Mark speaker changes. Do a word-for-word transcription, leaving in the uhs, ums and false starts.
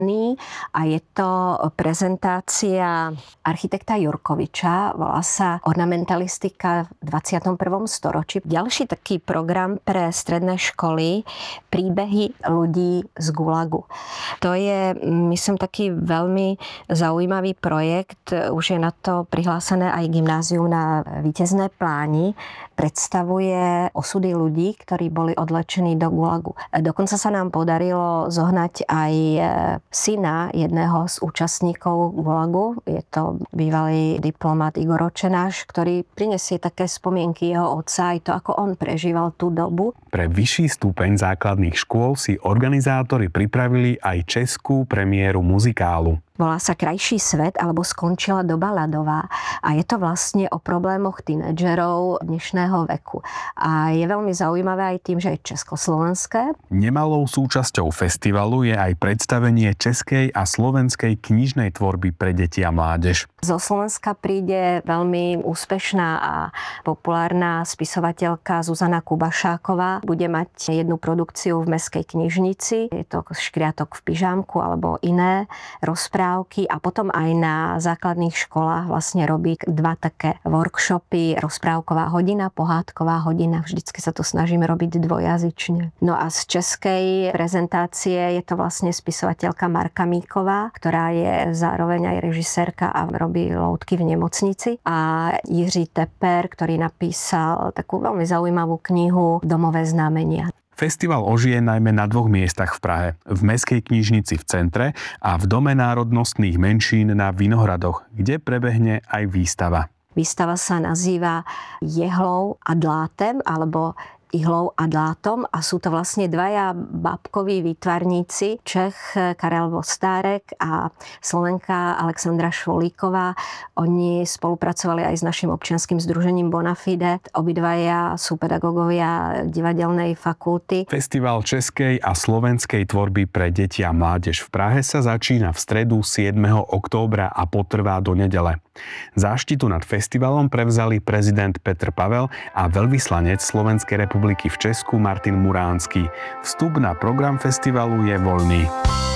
Speaker 1: a je to prezentácia architekta Jurkoviča, volá sa Ornamentalistika v dvadsiatom prvom storočí. Ďalší taký program pre stredné školy, príbehy ľudí z Gulagu. To je, myslím, taký veľmi zaujímavý projekt. Už je na to prihlásené aj gymnázium na Víťezné Pláni. Predstavuje osudy ľudí, ktorí boli odlečení do Gulagu. Dokonca sa nám podarilo zohnať aj syna jedného z účastníkov Gulagu. Je to bývalý diplomat Igor Očenáš, ktorý prinesie také spomienky jeho otca, aj to, ako on prežíval tú dobu.
Speaker 2: Pre vyšší stupeň základných škôl si organizátori pripravili aj českú premiéru muzikálu.
Speaker 1: Volá sa Krajší svet alebo Skončila doba ľadová a je to vlastne o problémoch tínedžerov dnešného veku. A je veľmi zaujímavé aj tým, že je československé.
Speaker 2: Nemalou súčasťou festivalu je aj predstavenie českej a slovenskej knižnej tvorby pre deti a mládež.
Speaker 1: Zo Slovenska príde veľmi úspešná a populárna spisovateľka Zuzana Kubašáková. Bude mať jednu produkciu v Mestskej knižnici. Je to Škriatok v pyžámku alebo iné rozprávky. A potom aj na základných školách vlastne robí dva také workshopy. Rozprávková hodina, pohádková hodina. Vždycky sa to snažíme robiť dvojjazyčne. No a z českej prezentácie je to vlastne spisovateľka Marka Míková, ktorá je zároveň aj režisérka a robí loutky v nemocnici. A Jiří Teper, ktorý napísal takú veľmi zaujímavú knihu Domové znamenia.
Speaker 2: Festival ožije najmä na dvoch miestach v Prahe. V Mestskej knižnici v centre a v Dome národnostných menšín na Vinohradoch, kde prebehne aj výstava.
Speaker 1: Výstava sa nazýva Jehlou a dlátem, alebo Ihlou a dlátom a sú to vlastne dvaja bábkoví výtvarníci, Čech Karel Vostárek a Slovenka Alexandra Švolíková. Oni spolupracovali aj s našim občianskym združením Bonafide. Obidvaja sú pedagógovia divadelnej fakulty.
Speaker 2: Festival českej a slovenskej tvorby pre deti a mládež v Prahe sa začína v stredu siedmeho októbra a potrvá do nedele. Záštitu nad festivalom prevzali prezident Petr Pavel a veľvyslanec Slovenskej republiky v Česku Martin Muránsky. Vstup na program festivalu je voľný.